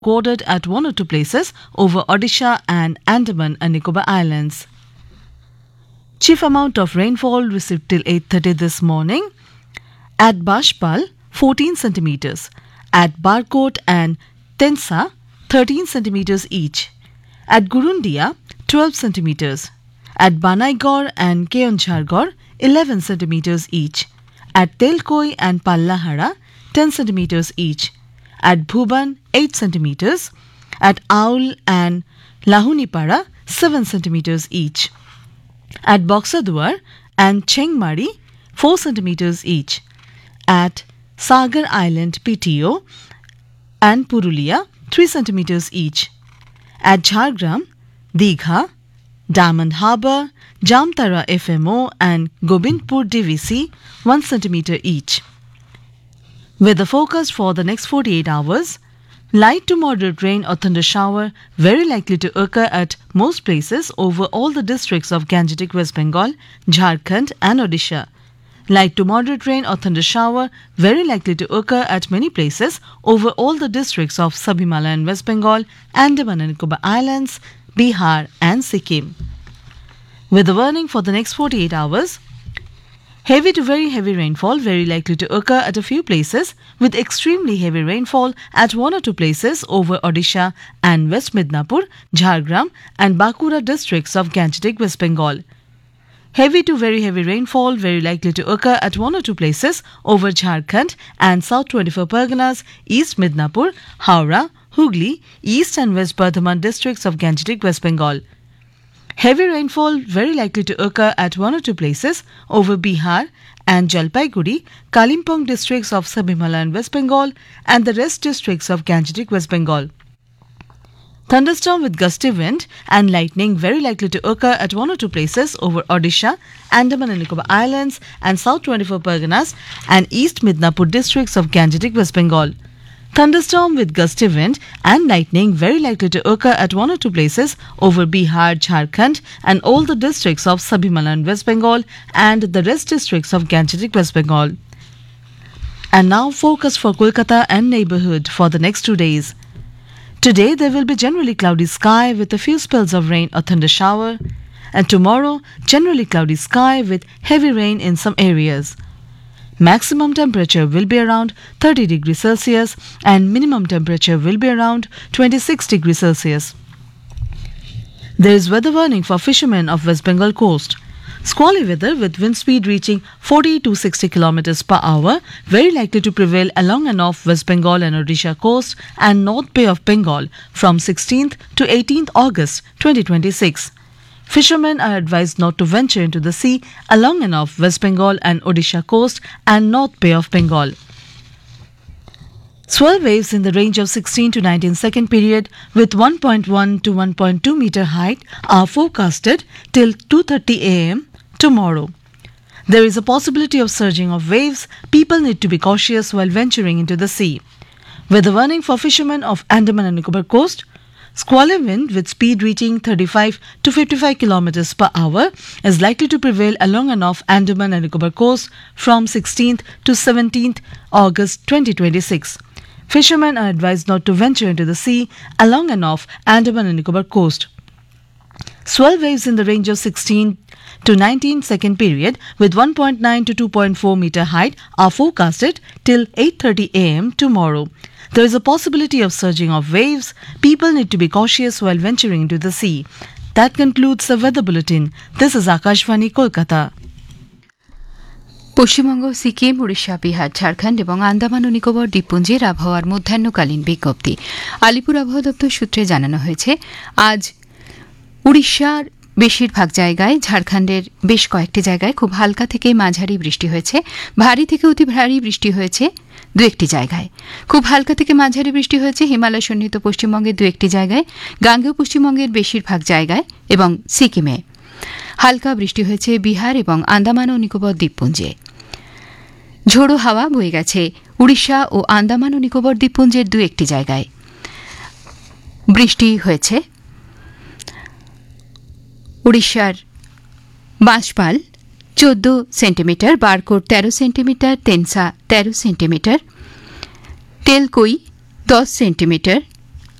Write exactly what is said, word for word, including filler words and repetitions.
recorded at one or two places over Odisha and Andaman and Nicobar Islands. Chief amount of rainfall received till eight thirty this morning. At Bashpal, fourteen centimeters. At Barkot and Tensa, thirteen centimeters each. At Gurundia, twelve centimeters. At Banaigor and Keonjhargor, eleven centimeters each. At Telkoi and Pallahara, ten centimeters each. At Bhuban, eight centimeters. At Aul and Lahunipara, seven centimeters each. At Boxaduar and Chengmari, four centimeters each. At Sagar Island P T O and Purulia, three centimeters each. At Jhargram, Digha, Diamond Harbour, Jamtara F M O and Gobindpur D V C, one centimeter each. Weather forecast for the next forty-eight hours. Light to moderate rain or thunder shower very likely to occur at most places over all the districts of Gangetic West Bengal, Jharkhand and Odisha. Light to moderate rain or thunder shower very likely to occur at many places over all the districts of Sub-Himalayan West Bengal, Andaman and Nicobar Islands, Bihar and Sikkim. Weather warning for the next forty-eight hours. Heavy to very heavy rainfall very likely to occur at a few places, with extremely heavy rainfall at one or two places over Odisha and West Midnapur, Jhargram and Bankura districts of Gangetic West Bengal. Heavy to very heavy rainfall very likely to occur at one or two places over Jharkhand and South twenty-four Parganas, East Midnapur, Howrah, Hooghly, East and West Bardhaman districts of Gangetic West Bengal. Heavy rainfall very likely to occur at one or two places over Bihar and Jalpaiguri, Kalimpong districts of Sub-Himalayan West Bengal and the rest districts of Gangetic West Bengal. Thunderstorm with gusty wind and lightning very likely to occur at one or two places over Odisha, Andaman and Nicobar Islands and South twenty-four Parganas and East Midnapur districts of Gangetic West Bengal. Thunderstorm with gusty wind and lightning very likely to occur at one or two places over Bihar, Jharkhand and all the districts of Sub-Himalayan West Bengal and the rest districts of Gangetic West Bengal. And now focus for Kolkata and neighbourhood for the next two days. Today there will be generally cloudy sky with a few spells of rain or thunder shower, and tomorrow generally cloudy sky with heavy rain in some areas. Maximum temperature will be around thirty degrees Celsius and minimum temperature will be around twenty-six degrees Celsius. There is weather warning for fishermen of West Bengal coast. Squally weather with wind speed reaching forty to sixty kilometers per hour very likely to prevail along and off West Bengal and Odisha coast and North Bay of Bengal from sixteenth to eighteenth August twenty twenty-six. Fishermen are advised not to venture into the sea along and off West Bengal and Odisha coast and North Bay of Bengal. Swell waves in the range of sixteen to nineteen second period with one point one to one point two meter height are forecasted till two thirty a m tomorrow. There is a possibility of surging of waves. People need to be cautious while venturing into the sea. Weather warning for fishermen of Andaman and Nicobar coast. Squally wind with speed reaching thirty-five to fifty-five kilometers per hour is likely to prevail along and off Andaman and Nicobar coast from sixteenth to seventeenth August twenty twenty-six. Fishermen are advised not to venture into the sea along and off Andaman and Nicobar coast. Swell waves in the range of sixteen to nineteen second period with one point nine to two point four meter height are forecasted till eight thirty a m tomorrow. There is a possibility of surging of waves. People need to be cautious while venturing into the sea. That concludes the weather bulletin. This is Akashvani, Kolkata. Paschimbanga, Sikkim, Orissa, Bihar, Jharkhand এবং আন্দামান ও নিকোবর দ্বীপপুঞ্জের আবহাওয়ার মধ্যাহ্নকালীন বিজ্ঞপ্তি। আলিপুর আবহাওয়া দপ্তর সূত্রে জানানো হয়েছে, আজ উড়িষ্যার বেশিরভাগ জায়গায়, ঝাড়খণ্ডের বেশ কয়েকটি জায়গায় খুব হালকা থেকে মাঝারি বৃষ্টি হয়েছে। ভারী থেকে অতি ভারী বৃষ্টি হয়েছে দু একটি জায়গায়। খুব হালকা থেকে মাঝারি বৃষ্টি হয়েছে হিমালয় সন্নিহিত পশ্চিমবঙ্গের দু একটি জায়গায়, গাঙ্গেয় পশ্চিমবঙ্গের বেশিরভাগ জায়গায় এবং সিকিমে। হালকা বৃষ্টি হয়েছে বিহার এবং আন্দামান ও নিকোবর দ্বীপপুঞ্জে। ঝোড়ো হাওয়া বয়ে গেছে উড়িষ্যা ও আন্দামান ও নিকোবর দ্বীপপুঞ্জের দু একটি জায়গায়। বৃষ্টি হয়েছে উড়িষ্যার বাঁশপাল চোদ্দ সেন্টিমিটার, বারকোট তেরো সেন্টিমিটার, তেনসা তেরো সেন্টিমিটার, তেলকই দশ সেন্টিমিটার,